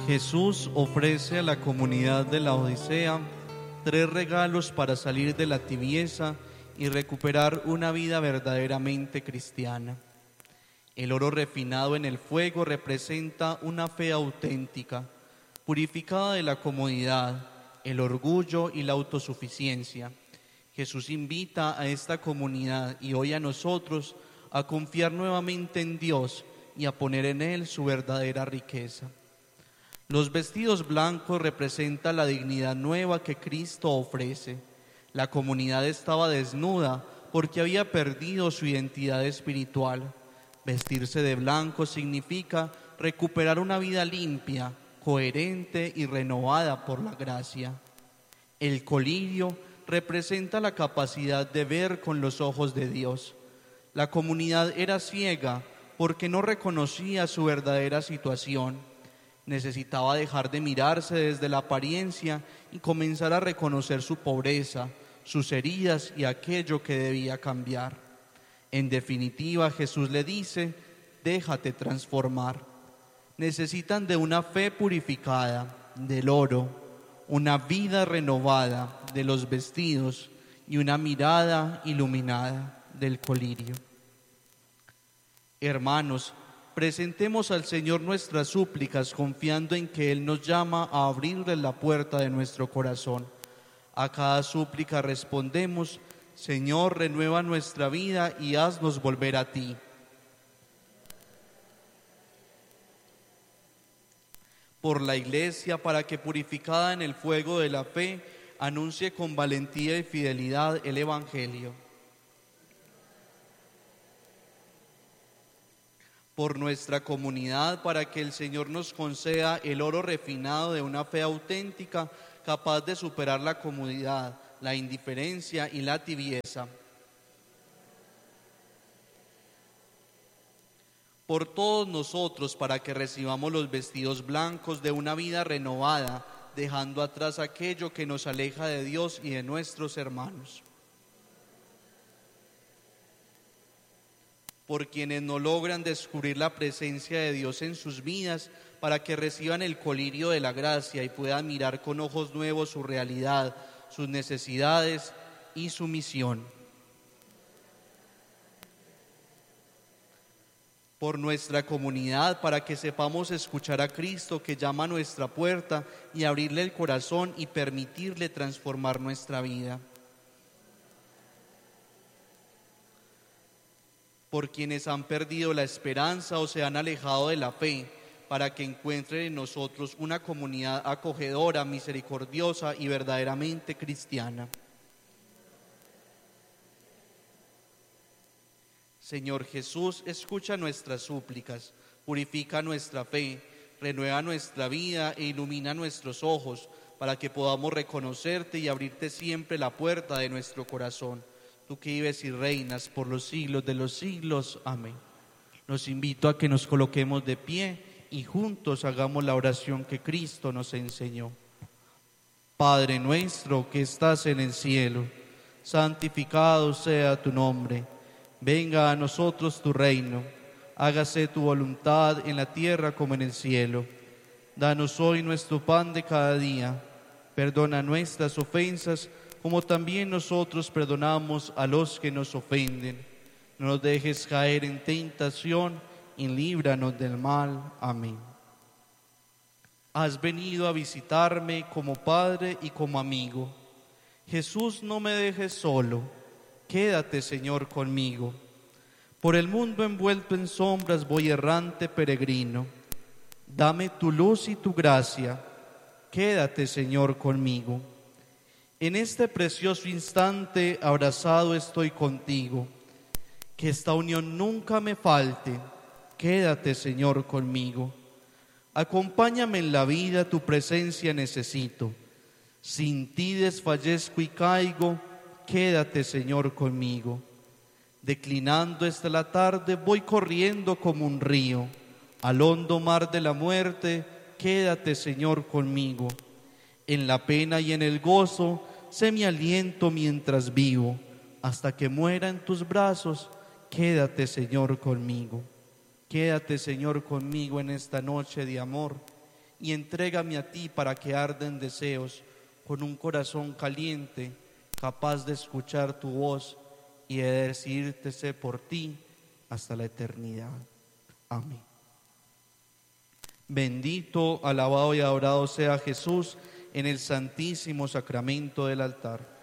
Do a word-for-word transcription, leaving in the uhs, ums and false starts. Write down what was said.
Jesús ofrece a la comunidad de la Odisea tres regalos para salir de la tibieza y recuperar una vida verdaderamente cristiana. El oro refinado en el fuego representa una fe auténtica, purificada de la comodidad, el orgullo y la autosuficiencia. Jesús invita a esta comunidad y hoy a nosotros a confiar nuevamente en Dios y a poner en Él su verdadera riqueza. Los vestidos blancos representan la dignidad nueva que Cristo ofrece. La comunidad estaba desnuda porque había perdido su identidad espiritual. Vestirse de blanco significa recuperar una vida limpia, coherente y renovada por la gracia. El colirio representa la capacidad de ver con los ojos de Dios. La comunidad era ciega porque no reconocía su verdadera situación. Necesitaba dejar de mirarse desde la apariencia y comenzar a reconocer su pobreza, sus heridas y aquello que debía cambiar. En definitiva, Jesús le dice: déjate transformar. Necesitan de una fe purificada, del oro, una vida renovada, de los vestidos, y una mirada iluminada, del colirio. Hermanos, presentemos al Señor nuestras súplicas confiando en que Él nos llama a abrirle la puerta de nuestro corazón. A cada súplica respondemos: Señor, renueva nuestra vida y haznos volver a ti. Por la Iglesia, para que purificada en el fuego de la fe, anuncie con valentía y fidelidad el Evangelio. Por nuestra comunidad, para que el Señor nos conceda el oro refinado de una fe auténtica, capaz de superar la comodidad, la indiferencia y la tibieza. Por todos nosotros, para que recibamos los vestidos blancos de una vida renovada, dejando atrás aquello que nos aleja de Dios y de nuestros hermanos. Por quienes no logran descubrir la presencia de Dios en sus vidas, para que reciban el colirio de la gracia y puedan mirar con ojos nuevos su realidad, sus necesidades y su misión. Por nuestra comunidad, para que sepamos escuchar a Cristo que llama a nuestra puerta y abrirle el corazón y permitirle transformar nuestra vida. Por quienes han perdido la esperanza o se han alejado de la fe, para que encuentren en nosotros una comunidad acogedora, misericordiosa y verdaderamente cristiana. Señor Jesús, escucha nuestras súplicas, purifica nuestra fe, renueva nuestra vida e ilumina nuestros ojos, para que podamos reconocerte y abrirte siempre la puerta de nuestro corazón. Tú que vives y reinas por los siglos de los siglos. Amén. Los invito a que nos coloquemos de pie y juntos hagamos la oración que Cristo nos enseñó. Padre nuestro que estás en el cielo, santificado sea tu nombre. Venga a nosotros tu reino. Hágase tu voluntad en la tierra como en el cielo. Danos hoy nuestro pan de cada día. Perdona nuestras ofensas, como también nosotros perdonamos a los que nos ofenden. No nos dejes caer en tentación y líbranos del mal. Amén. Has venido a visitarme como Padre y como amigo. Jesús, no me dejes solo. Quédate, Señor, conmigo. Por el mundo envuelto en sombras voy errante peregrino. Dame tu luz y tu gracia. Quédate, Señor, conmigo. En este precioso instante abrazado estoy contigo. Que esta unión nunca me falte. Quédate, Señor, conmigo. Acompáñame en la vida, tu presencia necesito. Sin ti desfallezco y caigo. Quédate, Señor, conmigo. Declinando hasta la tarde voy corriendo como un río. Al hondo mar de la muerte, quédate, Señor, conmigo. En la pena y en el gozo, sé mi aliento mientras vivo. Hasta que muera en tus brazos, quédate, Señor, conmigo. Quédate, Señor, conmigo en esta noche de amor. y entrégame a ti para que arden deseos con un corazón caliente, capaz de escuchar tu voz y de decidirte por ti hasta la eternidad. Amén. Bendito, alabado y adorado sea Jesús en el santísimo sacramento del altar.